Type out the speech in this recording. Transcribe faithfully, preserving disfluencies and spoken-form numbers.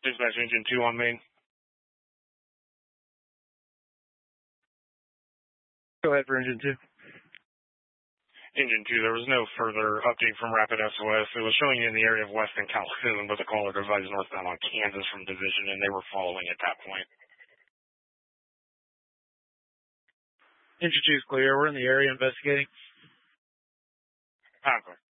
Dispatch engine two on main. Go ahead for engine two. Engine two, there was no further update from Rapid S O S. It was showing you in the area of Weston, Calhoun, but the caller advised northbound on Kansas from Division, and they were following at that point. Engine two is clear. We're in the area investigating. Okay.